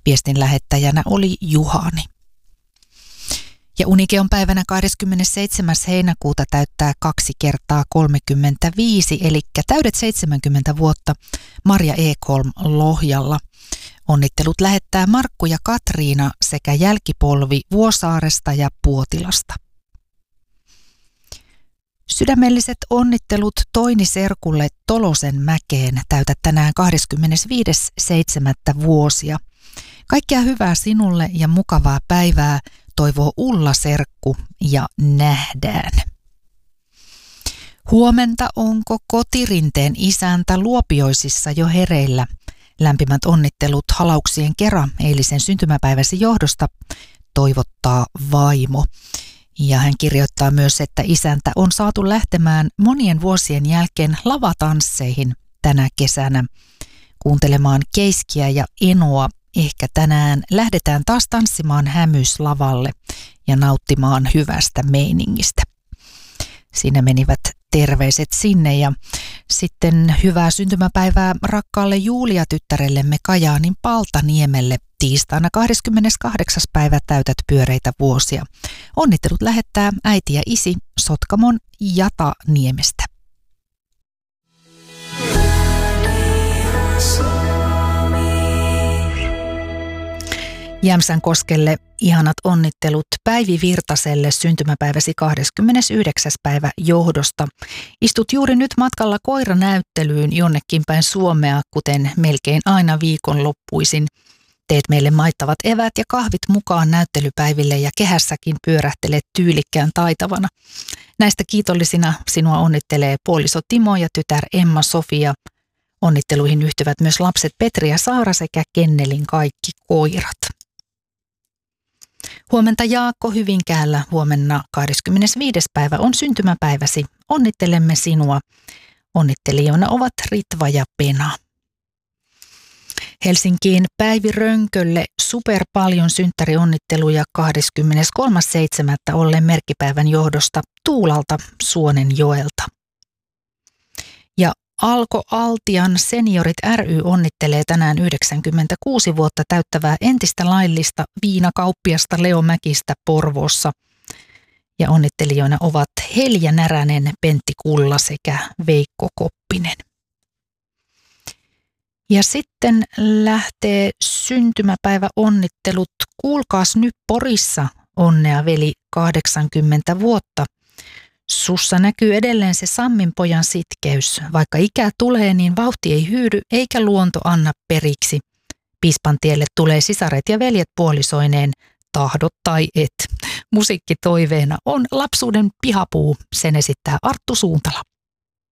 Viestin lähettäjänä oli Juhani. Ja Unikeon päivänä 27. heinäkuuta täyttää 2 kertaa 35, eli täydet 70 vuotta Marja Ekholm Lohjalla. Onnittelut lähettää Markku ja Katriina sekä jälkipolvi Vuosaaresta ja Puotilasta. Sydämelliset onnittelut Toini serkulle Tolosen mäkeen, täytät tänään 25.7. vuosia. Kaikkea hyvää sinulle ja mukavaa päivää toivoo Ulla serkku ja nähdään. Huomenta onko Kotirinteen isäntä Luopioisissa jo hereillä? Lämpimät onnittelut halauksien kerran eilisen syntymäpäiväsi johdosta, toivottaa vaimo. Ja hän kirjoittaa myös, että isäntä on saatu lähtemään monien vuosien jälkeen lavatansseihin tänä kesänä kuuntelemaan Keiskiä ja Enoa. Ehkä tänään lähdetään taas tanssimaan Hämyslavalle ja nauttimaan hyvästä meiningistä. Siinä menivät terveiset sinne ja sitten hyvää syntymäpäivää rakkaalle Julia-tyttärellemme Kajaanin Paltaniemelle. Tiistaina 28. päivä täytät pyöreitä vuosia. Onnittelut lähettää äiti ja isi Sotkamon Jataniemestä. Jämsänkoskelle ihanat onnittelut Päivi Virtaselle syntymäpäiväsi 29. päivä johdosta. Istut juuri nyt matkalla koiranäyttelyyn jonnekin päin Suomea, kuten melkein aina viikonloppuisin. Teet meille maittavat eväät ja kahvit mukaan näyttelypäiville ja kehässäkin pyörähtelet tyylikkään taitavana. Näistä kiitollisina sinua onnittelee puoliso Timo ja tytär Emma Sofia. Onnitteluihin yhtyvät myös lapset Petri ja Saara sekä kennelin kaikki koirat. Huomenta Jaakko Hyvinkäällä. Huomenna 25. päivä on syntymäpäiväsi. Onnittelemme sinua. Onnittelijoina ovat Ritva ja Pena. Helsinkiin Päivi Rönkölle super paljon synttärionnitteluja 23.7. olleen merkkipäivän johdosta Tuulalta Suonenjoelta. Ja Alko Altian Seniorit ry onnittelee tänään 96 vuotta täyttävää entistä laillista viinakauppiasta Leo Mäkistä Porvoossa. Ja onnittelijoina ovat Helja Näränen, Pentti Kulla sekä Veikko Koppinen. Ja sitten lähtee syntymäpäiväonnittelut. Kuulkaas nyt Porissa, onnea veli 80 vuotta. Sussa näkyy edelleen se Sammin pojan sitkeys. Vaikka ikää tulee, niin vauhti ei hyydy eikä luonto anna periksi. Piispan tielle tulee sisaret ja veljet puolisoineen, tahdot tai et. Musiikkitoiveena on Lapsuuden pihapuu, sen esittää Arttu Suuntala.